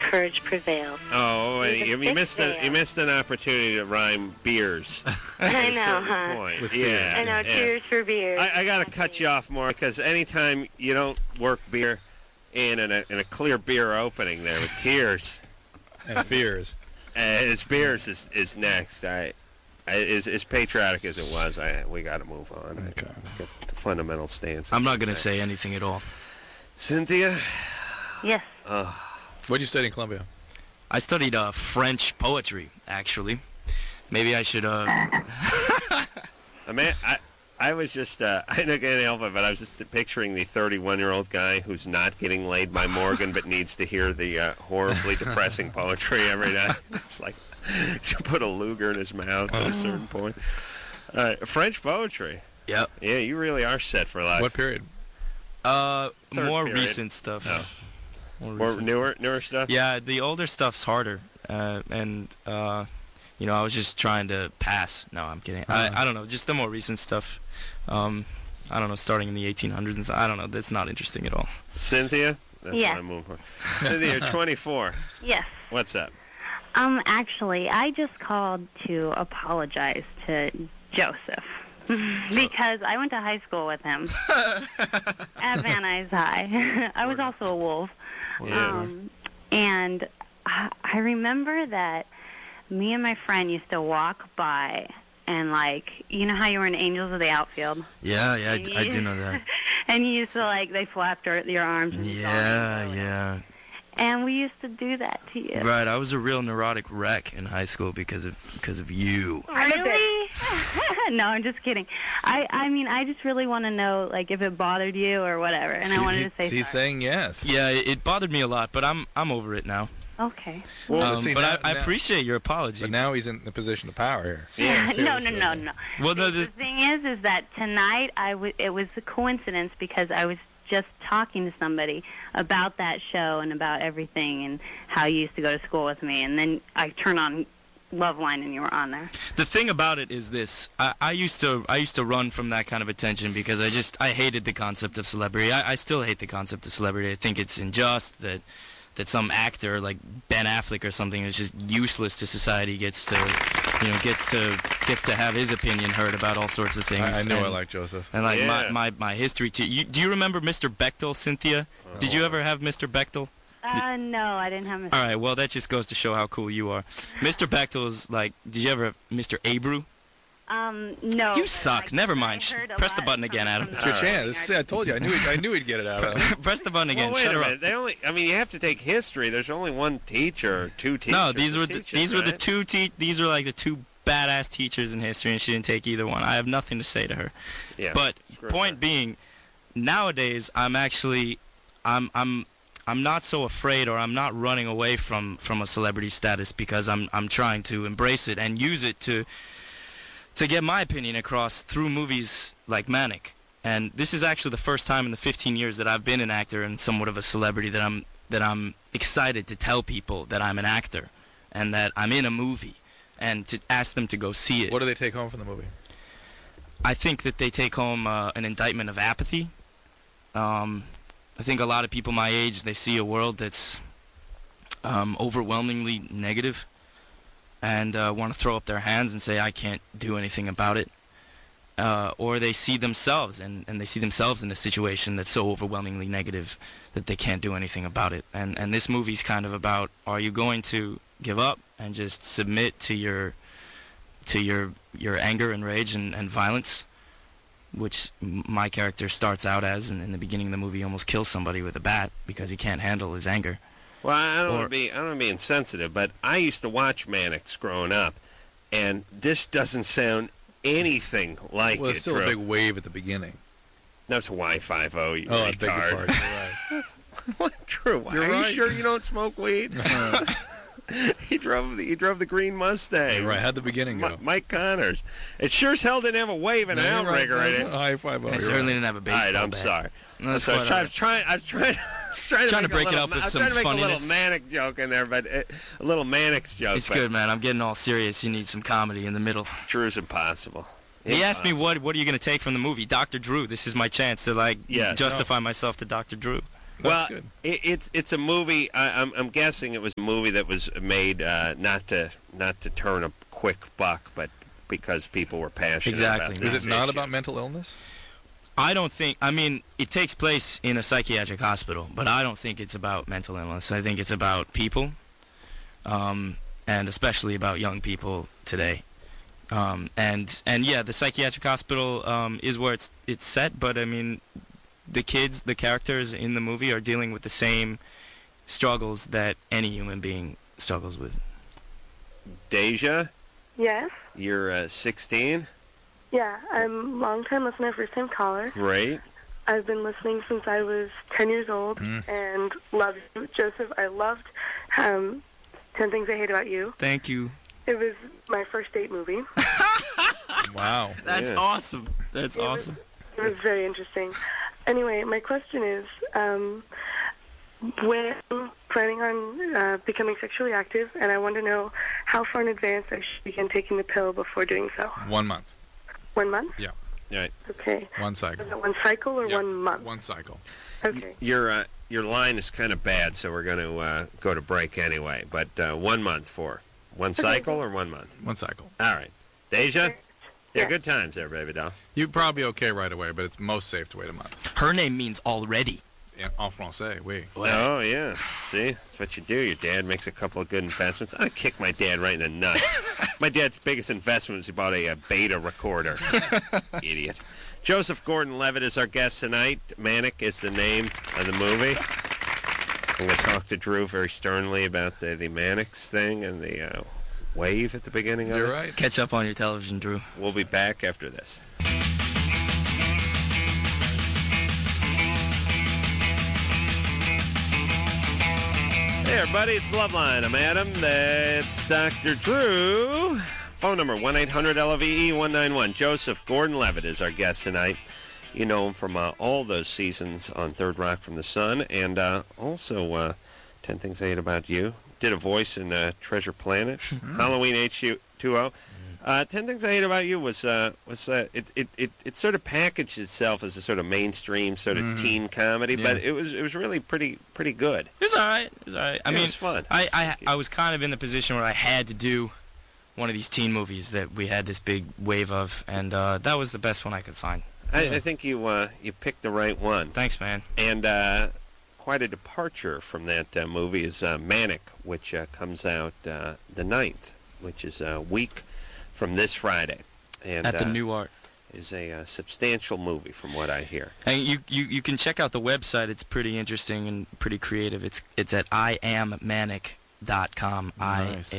courage prevailed. Oh, you There's a missed thick you missed an opportunity to rhyme beers. I know, huh? Point. With Yeah, I know, yeah. cheers for beer. I got to cut you off more because anytime you don't work beer in a clear beer opening there with tears and fears. His beers is next. As patriotic as it was, we got to move on. Okay. The fundamental stance. I'm not going to say anything at all. Cynthia? Yes. What'd you study in Columbia? I studied French poetry, actually. Maybe I should. I was just, I can't help it, but I was just picturing the 31-year-old guy who's not getting laid by Morgan but needs to hear the horribly depressing poetry every night. It's like, you put a Luger in his mouth at a certain point. French poetry. Yep. Yeah, you really are set for life. What period? More period. recent stuff. Oh. More recent newer stuff? Yeah, the older stuff's harder. You know, I was just trying to pass. No, I'm kidding. I don't know, just the more recent stuff. I don't know, starting in the 1800s and stuff. I don't know, that's not interesting at all. Cynthia? That's Yeah. what I'm moving for. Cynthia, you're 24. Yes. What's up? Actually, I just called to apologize to Joseph because I went to high school with him at Van Nuys High. I was also a wolf. Yeah. And I remember that me and my friend used to walk by and, like, you know how you were in Angels of the Outfield? Yeah, I do know that. And you used to, like, they flapped your arms. And Yeah. And we used to do that to you. Right, I was a real neurotic wreck in high school because of you. Really? No, I'm just kidding. I mean, I just really want to know, like, if it bothered you or whatever, and I wanted to say He's sorry. saying yes. Yeah, it bothered me a lot, but I'm over it now. Okay. Well, see, but now- I now- appreciate your apology. But now he's in the position of power here. Yeah. No. Well, The thing is that tonight it was a coincidence because I was just talking to somebody about that show and about everything and how you used to go to school with me, and then I turned on Loveline and you were on there. The thing about it is this: I used to run from that kind of attention because I hated the concept of celebrity. I still hate the concept of celebrity. I think it's unjust that some actor like Ben Affleck or something is just useless to society gets to have his opinion heard about all sorts of things. I know I like Joseph. And like Yeah. my history too. Do you remember Mr. Bechtel, Cynthia? Did you ever have Mr. Bechtel? No, I didn't have. All right, well that just goes to show how cool you are. Mr. Bechtel is like, did you ever have Mr. Abreu? No. You suck. Never mind. I heard a Press the lot button again, Adam. from It's your the chance. beginning. I told you. I knew he'd get it out of him. Press the button again. Well, wait Shut a her minute. up. You have to take history. There's only one teacher or two teachers. No, these were the right? two these were like the two badass teachers in history, and she didn't take either one. I have nothing to say to her. Yeah. But Screw point her. being, nowadays I'm not so afraid, or I'm not running away from a celebrity status because I'm trying to embrace it and use it to get my opinion across through movies like Manic. And this is actually the first time in the 15 years that I've been an actor and somewhat of a celebrity that I'm excited to tell people that I'm an actor and that I'm in a movie and to ask them to go see it. What do they take home from the movie? I think that they take home an indictment of apathy. I think a lot of people my age, they see a world that's overwhelmingly negative and want to throw up their hands and say, I can't do anything about it. Or they see themselves, and they see themselves in a situation that's so overwhelmingly negative that they can't do anything about it. And this movie's kind of about, are you going to give up and just submit to your anger and rage and violence, which my character starts out as, and in the beginning of the movie almost kills somebody with a bat because he can't handle his anger. Well, I don't want to be insensitive, but I used to watch Mannix growing up, and this doesn't sound anything like Well, it. it's still Drew. a big wave at the beginning. That's Y50, you Oh, I beg your retard. pardon. You're right. What, Drew? You're Are right. you sure you don't smoke weed? He drove the green Mustang. You're right. How'd the beginning go? Mike Connors. It sure as hell didn't have a wave and an No, you're right. outrigger in That's it. a high five. I certainly didn't have a All baseball right, I'm bat. sorry. No, that's I was quite trying, all I was trying, I was trying, I was trying Trying to to break make it a up little, with I was some trying to make a funniness. little manic joke in there, but a little Mannix joke. It's but good, man. I'm getting all serious. You need some comedy in the middle. Drew's impossible. He asked me Impossible. what are you going to take from the movie? Dr. Drew. This is my chance to Yes. justify myself to Dr. Drew. Well, good. it's a movie. I'm guessing it was a movie that was made not to turn a quick buck, but because people were passionate. Exactly. About Is these it not issues. about mental illness? I don't think. I mean, it takes place in a psychiatric hospital, but I don't think it's about mental illness. I think it's about people, and especially about young people today. And yeah, the psychiatric hospital is where it's set. But I mean, the characters in the movie are dealing with the same struggles that any human being struggles with. Deja, Yes. you're 16. Yeah, I'm a long-time listener, first-time caller. Great. I've been listening since I was 10 years old and love you. Joseph, I loved 10 Things I Hate About You. Thank you. It was my first date movie. Wow. That's Yeah. awesome. That's awesome. It was very interesting. Anyway, my question is, when I'm planning on becoming sexually active, and I want to know how far in advance I should begin taking the pill before doing so. 1 month. 1 month? Yeah. Right. Okay. One cycle. Is it one cycle or Yeah, 1 month? One cycle. Okay. Your line is kind of bad, so we're going to go to break anyway. But 1 month for one cycle or 1 month. One cycle. All right. Deja. Yeah, Yeah. good times there, baby doll. You'd probably be okay right away, but it's most safe to wait a month. Her name means already. En français, oui. Oh, yeah. See? That's what you do. Your dad makes a couple of good investments. I kick my dad right in the nuts. My dad's biggest investment was he bought a beta recorder. Idiot. Joseph Gordon-Levitt is our guest tonight. Manic is the name of the movie. I'm going to talk to Drew very sternly about the Mannix thing and the wave at the beginning of You're it. right. Catch up on your television, Drew. We'll be back after this. Hey everybody, it's Loveline. I'm Adam. That's Dr. Drew. Phone number 1-800-LOVE-191. Joseph Gordon-Levitt is our guest tonight. You know him from all those seasons on Third Rock from the Sun, and also 10 Things I Hate About You. Did a voice in Treasure Planet, Halloween H2O. 10 Things I Hate About You was it sort of packaged itself as a sort of mainstream sort of teen comedy, Yeah. but it was really pretty good. It was all right. It was all right. I It mean, was fun. I was kind of in the position where I had to do one of these teen movies that we had this big wave of, and that was the best one I could find. I think you picked the right one. Thanks, man. And quite a departure from that movie is Manic, which comes out the 9th, which is a week from this Friday. And At the New Art. is a substantial movie from what I hear. And you can check out the website. It's pretty interesting and pretty creative. It's at IamManic.com. Nice.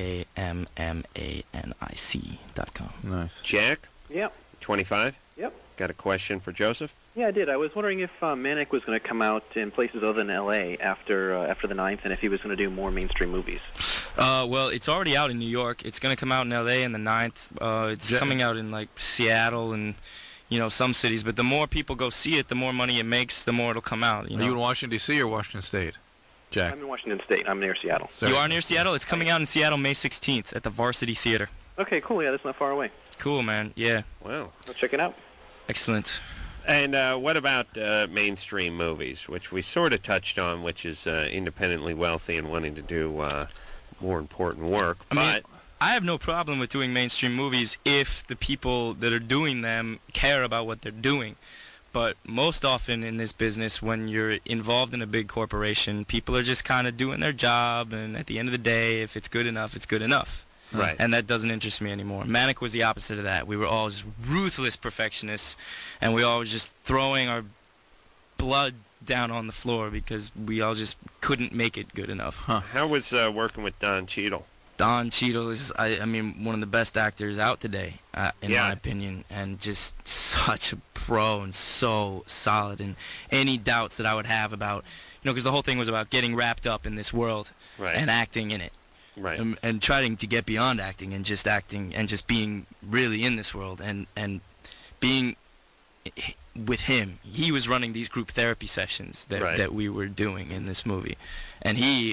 IAMMANIC.com. Nice. Jack, Yep. 25, Yep. got a question for Joseph? Yeah, I did. I was wondering if Manic was going to come out in places other than L.A. after the 9th, and if he was going to do more mainstream movies. Well, it's already out in New York. It's going to come out in L.A. on the 9th. It's Yeah. coming out in, like, Seattle and, some cities. But the more people go see it, the more money it makes, the more it'll come out. Are you in Washington, D.C. or Washington State? Jack. I'm in Washington State. I'm near Seattle. Sorry. You are near Seattle? It's coming out in Seattle May 16th at the Varsity Theater. Okay, cool. Yeah, that's not far away. Cool, man. Yeah. Wow. I'll check it out. Excellent. And what about mainstream movies, which we sort of touched on, which is independently wealthy and wanting to do more important work. I mean, I have no problem with doing mainstream movies if the people that are doing them care about what they're doing. But most often in this business, when you're involved in a big corporation, people are just kind of doing their job, and at the end of the day, if it's good enough, it's good enough. Right. And that doesn't interest me anymore. Manic was the opposite of that. We were all just ruthless perfectionists, and we all were just throwing our blood down on the floor because we all just couldn't make it good enough. How was working with Don Cheadle? Don Cheadle is, I mean, one of the best actors out today, in Yeah. my opinion, and just such a pro and so solid. And any doubts that I would have about, because the whole thing was about getting wrapped up in this world Right. and acting in it. Right. And trying to get beyond acting and just being really in this world and being with him. He was running these group therapy sessions that we were doing in this movie, and he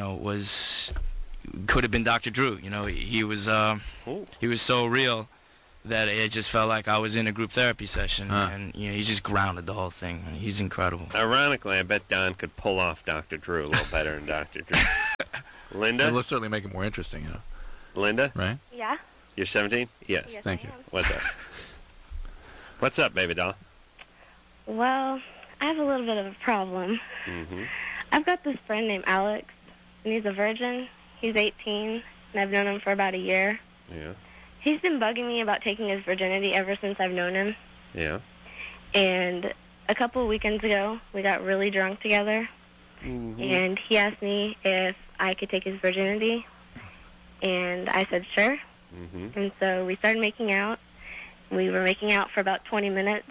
could have been Dr. Drew. He was so real that it just felt like I was in a group therapy session, Huh. and he just grounded the whole thing. He's incredible. Ironically, I bet Don could pull off Dr. Drew a little better than Dr. Drew. Linda? It'll certainly make it more interesting, Linda? right? Yeah. You're 17? Yes. Yes, Thank I you. am. What's up? What's up, baby doll? Well, I have a little bit of a problem. Mm-hmm. I've got this friend named Alex, and he's a virgin. He's 18, and I've known him for about a year. Yeah. He's been bugging me about taking his virginity ever since I've known him. Yeah. And a couple of weekends ago, we got really drunk together, Mm-hmm. and he asked me if I could take his virginity, and I said sure. Mm-hmm. And so we started making out. We were making out for about 20 minutes,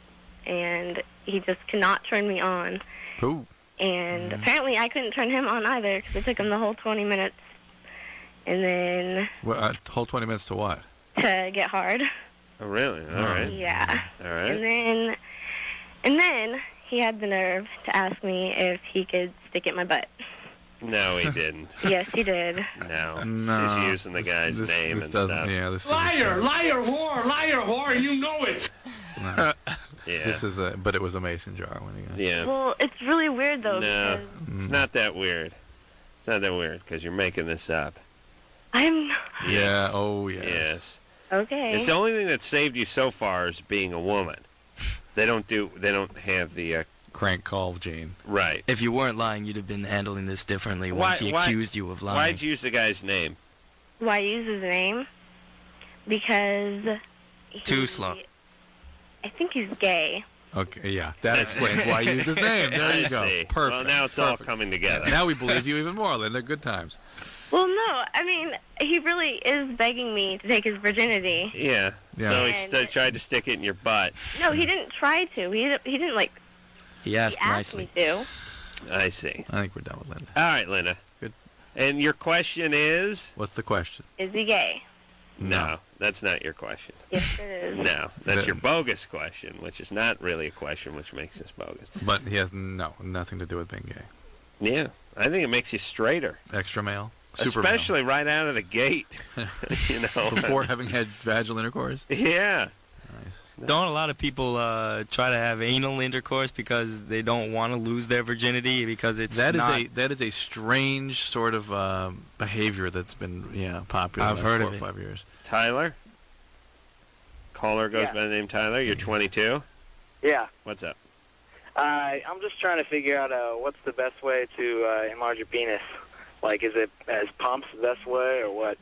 and he just could not turn me on. Ooh. And apparently I couldn't turn him on either because it took him the whole 20 minutes. And then Well, whole 20 minutes to what? to get hard. Oh, really? All right. Yeah. All And right. then he had the nerve to ask me if he could stick it in my butt. No, he didn't. Yes, he did. No. No. She's using the guy's name this and doesn't- stuff. Yeah, this Liar, liar, whore, and you know it. No, Yeah. this is but it was a mason jar when he got. Yeah. Well, it's really weird, though, No. because It's not that weird. It's not that weird because you're making this up. I'm... Yeah. Yes. Oh, yes. Yes. Okay. It's the only thing that saved you so far is being a woman. They don't have the Crank call gene. right. If you weren't lying, you'd have been handling this differently once he accused you of lying. Why'd you use the guy's name? Why use his name? Because he... Too slow. I think he's gay. Okay, yeah, that explains why he used his name. There I you go. see. Perfect. Well, now it's all Perfect. coming together. Now we believe you even more. Then they're good times. Well, no, I mean, he really is begging me to take his virginity. Yeah. Yeah. So he And- tried to stick it in your butt. No, he didn't try to. He didn't like, He asked he asked nicely. me to. I see. I think we're done with Linda. All right, Linda. Good. And your question is? What's the question? Is he gay? No, that's not your question. Yes, it is. No, that's The- your bogus question, which is not really a question, which makes this bogus. But he has nothing to do with being gay. Yeah, I think it makes you straighter, Extra male, super male. especially right out of the gate. You know, Before having had vaginal intercourse. Yeah. Nice. Don't a lot of people try to have anal intercourse because they don't want to lose their virginity because it's That not... is a strange sort of behavior that's been popular. I've in the last heard 4 of or it. 5 years. Tyler. Caller goes Yeah. by the name Tyler. You're 22. Yeah. What's up? I'm just trying to figure out what's the best way to enlarge your penis. Like, is it as pumps the best way or what?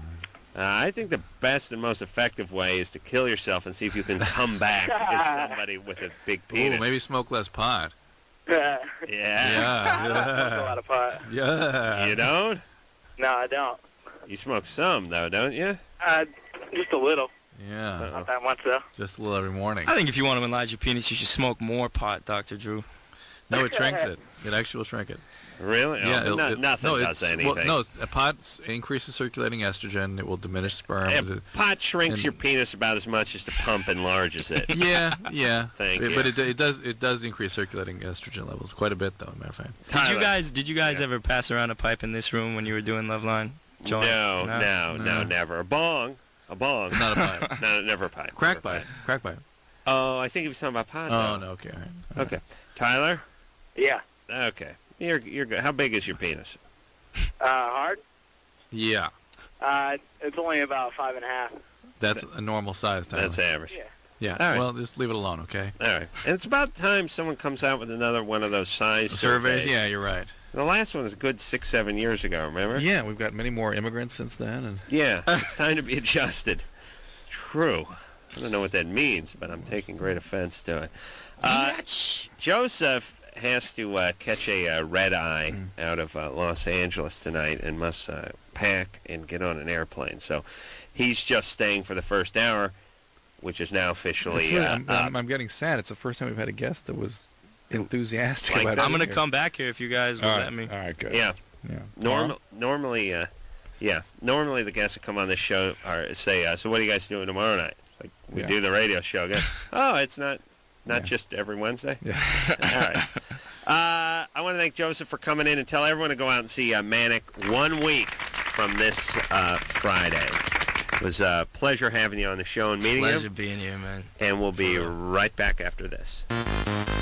I think the best and most effective way is to kill yourself and see if you can come back as somebody with a big penis. Ooh, maybe smoke less pot. Yeah. I don't smoke a lot of pot. Yeah. You don't? No, I don't. You smoke some, though, don't you? Just a little. Yeah. Not that much, though. Just a little every morning. I think if you want to enlarge your penis, you should smoke more pot, Dr. Drew. No, it shrinks it. It actually will shrink it. Really? Yeah, Oh, nothing does anything. Well, no, a pot increases circulating estrogen. It will diminish sperm. And pot shrinks and- your penis about as much as the pump enlarges it. Yeah. Thank But you. it does increase circulating estrogen levels quite a bit, though. As a matter of fact. Tyler. Did you guys ever pass around a pipe in this room when you were doing Loveline? Joint? No, never. A bong. Not a pipe. No, never a pipe. Crack Never a pipe. Crack pipe. Oh, I think he was talking about pot. Oh though. no. Okay. All right. Okay. Tyler? Yeah. Okay. You're good. How big is your penis? Hard? Yeah. It's only about 5.5. That's a normal size, Tyler. That's average. Yeah. Yeah. All right. Well, just leave it alone, okay? All right. And it's about time someone comes out with another one of those size Surveys. Yeah, you're right. The last one was a good 6-7 years ago, remember? Yeah, we've got many more immigrants since then, and Yeah, it's time to be adjusted. True. I don't know what that means, but I'm taking great offense to it. Joseph has to catch a red eye out of Los Angeles tonight and must pack and get on an airplane. So he's just staying for the first hour, which is now officially It's really- up. I'm getting sad. It's the first time we've had a guest that was enthusiastic Like about that? it. I'm going to come back here if you guys will All right. let me. All right, good. Yeah. Yeah. Normally, normally the guests that come on this show say, so what are you guys doing tomorrow night? It's like, we Yeah. do the radio show again. Oh, it's not Yeah. just every Wednesday? Yeah. All right. I want to thank Joseph for coming in and tell everyone to go out and see Manic 1 week from this Friday. It was pleasure having you on the show and meeting Pleasure you. being here, man. And we'll be right back after this.